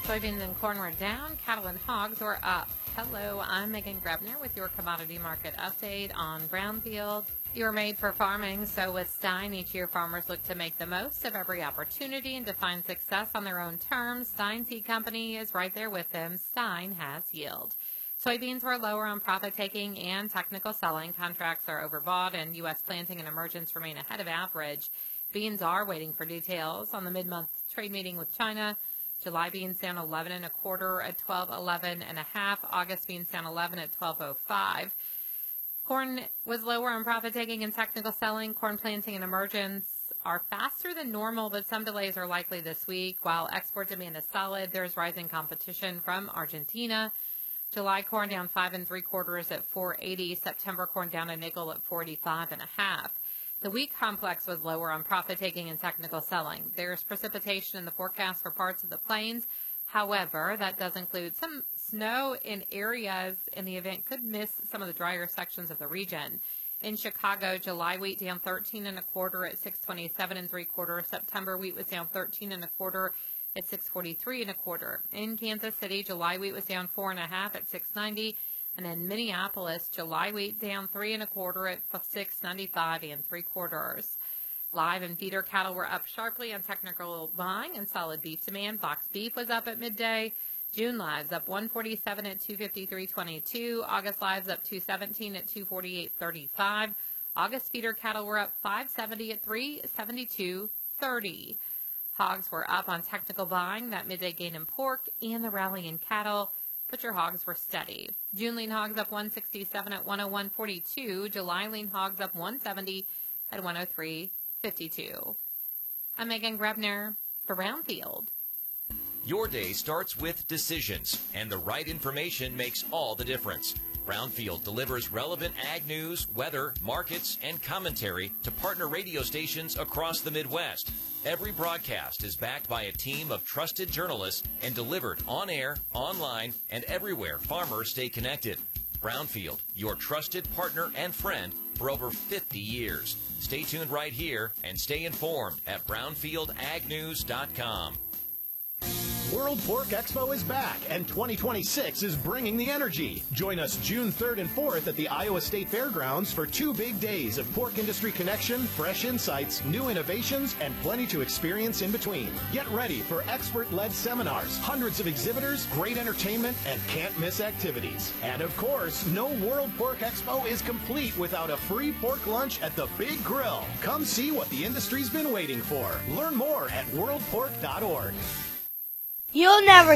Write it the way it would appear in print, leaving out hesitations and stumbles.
Soybeans and corn were down. Cattle and hogs were up. Hello, I'm Megan Grebner with your commodity market update on Brownfield. You were made for farming, so with Stein, each year farmers look to make the most of every opportunity and to find success on their own terms. Stein Seed Company is right there with them. Stein has yield. Soybeans were lower on profit-taking and technical selling. Contracts are overbought, and U.S. planting and emergence remain ahead of average. Beans are waiting for details on the mid-month trade meeting with China. July beans down 11 1/4 at 12.11 1/2. August beans down 11 at 12.05. Corn was lower on profit-taking and technical selling. Corn planting and emergence are faster than normal, but some delays are likely this week. While export demand is solid, there's rising competition from Argentina. July corn down 5 3/4 at 4.80. September corn down a nickel at 4.85 1/2. The wheat complex was lower on profit-taking and technical selling. There's precipitation in the forecast for parts of the plains. However, that does include some snow in areas in the event could miss some of the drier sections of the region. In Chicago, July wheat down 13 1/4 at 6.27 3/4. September wheat was down 13 1/4 at 6.43 1/4. In Kansas City, July wheat was down 4 1/2 at 6.90. And in Minneapolis, July wheat down 3 1/4 at 6.95 3/4. Live and feeder cattle were up sharply on technical buying and solid beef demand. Box beef was up at midday. June lives up 147 at 253.22. August lives up 217 at 248.35. August feeder cattle were up 570 at 372.30. Hogs were up on technical buying, that midday gain in pork, and the rally in cattle. Butcher hogs were steady. June lean hogs up 167 at 101.42. July lean hogs up 170 at 103.52. I'm Megan Grebner for Brownfield. Your day starts with decisions, and the right information makes all the difference. Brownfield delivers relevant ag news, weather, markets, and commentary to partner radio stations across the Midwest. Every broadcast is backed by a team of trusted journalists and delivered on air, online, and everywhere farmers stay connected. Brownfield, your trusted partner and friend for over 50 years. Stay tuned right here and stay informed at brownfieldagnews.com. World Pork Expo is back, and 2026 is bringing the energy. Join us June 3rd and 4th at the Iowa State Fairgrounds for 2 big days of pork industry connection, fresh insights, new innovations, and plenty to experience in between. Get ready for expert-led seminars, hundreds of exhibitors, great entertainment, and can't-miss activities. And of course, no World Pork Expo is complete without a free pork lunch at the Big Grill. Come see what the industry's been waiting for. Learn more at worldpork.org. You'll never